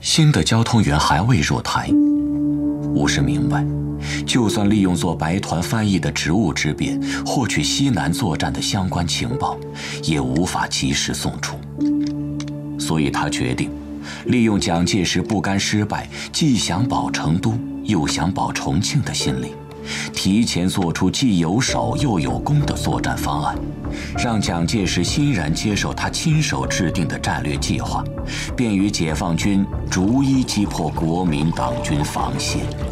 新的交通员还未入台，吴氏明白，就算利用做白团翻译的职务之便获取西南作战的相关情报，也无法及时送出。所以他决定利用蒋介石不甘失败，既想保成都又想保重庆的心理，提前做出既有守又有攻的作战方案，让蒋介石欣然接受他亲手制定的战略计划，便于解放军逐一击破国民党军防线。